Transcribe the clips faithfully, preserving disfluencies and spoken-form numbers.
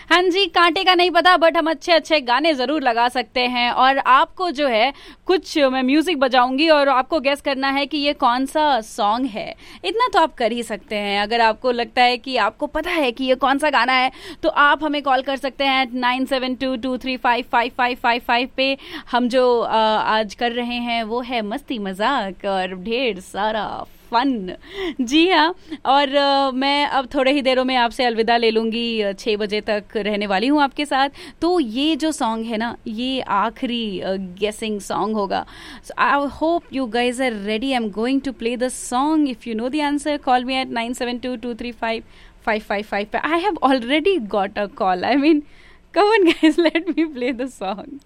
हाँ जी, कांटे का नहीं पता, बट हम अच्छे अच्छे गाने जरूर लगा सकते हैं। और आपको जो है कुछ मैं म्यूजिक बजाऊंगी और आपको गेस करना है कि ये कौन सा सॉन्ग है। इतना तो आप कर ही सकते हैं। अगर आपको लगता है कि आपको पता है कि ये कौन सा गाना है तो आप हमें कॉल कर सकते हैं nine seven to to three five five five five five पे। हम जो आ, आज कर रहे हैं वो है मस्ती मजाक और ढेर सारा फन। जी हाँ, और uh, मैं अब थोड़े ही देरों में आपसे अलविदा ले लूँगी। छः बजे तक रहने वाली हूँ आपके साथ। तो ये जो सॉन्ग है ना, ये आखिरी गेसिंग सॉन्ग होगा। सो I hope you guys are ready. I am going to play the song. If you know the answer, call me at nine seven to to three five five five five पे। I have already got a call. I mean, come on guys, let me play the song.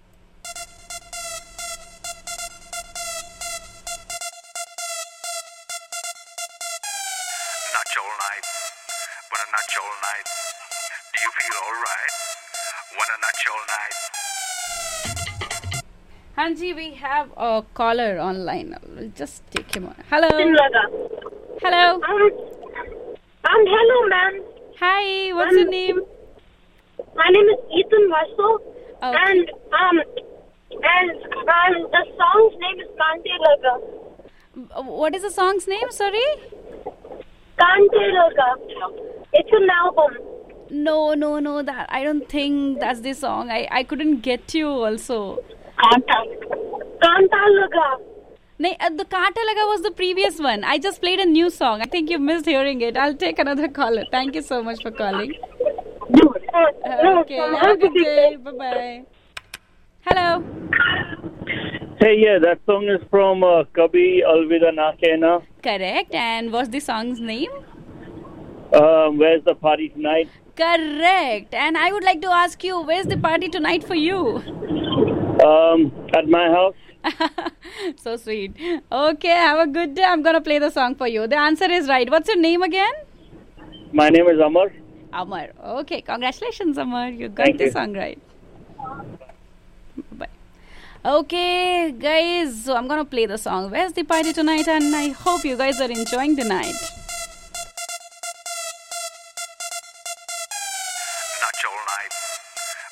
All night, wanna nut all night. Do you feel alright? Wanna nut all night? हाँ जी, we have a caller online. We'll just take him on. Hello. Hello. Um, um, hello, ma'am. Hi. What's um, your name? My name is Ethan Russell, okay. and um, and um, the song's name is Kante Laga. What is the song's name? Sorry. Kante Laga. It's an album. No, no, no. That I don't think that's the song. I I couldn't get you also. Kanta. Kanta Laga. No, uh, the Kanta Laga was the previous one. I just played a new song. I think you missed hearing it. I'll take another caller. Thank you so much for calling. Okay. Have a good day. Bye bye. Hello. Hey, yeah, that song is from uh, Kabhi Alvida Na Kehna. Correct. And what's the song's name? Uh, where's the party tonight? Correct. And I would like to ask you, where's the party tonight for you? Um, at my house. So sweet. Okay, have a good day. I'm gonna play the song for you. The answer is right. What's your name again? My name is Amar. Amar. Okay, congratulations, Amar. You got Thank the you. song right. Bye. Okay, guys. So I'm gonna play the song. Where's the party tonight? And I hope you guys are enjoying the night.